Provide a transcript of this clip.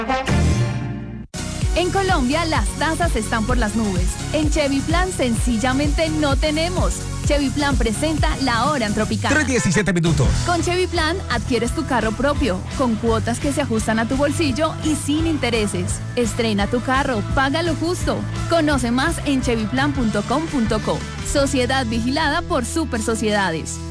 En Colombia, las tasas están por las nubes. En Chevy Plan, sencillamente no tenemos. Chevy Plan presenta La Hora en Tropicana. 3:17 minutos. Con Chevy Plan, adquieres tu carro propio, con cuotas que se ajustan a tu bolsillo y sin intereses. Estrena tu carro, paga lo justo. Conoce más en chevyplan.com.co. Sociedad vigilada por Super Sociedades.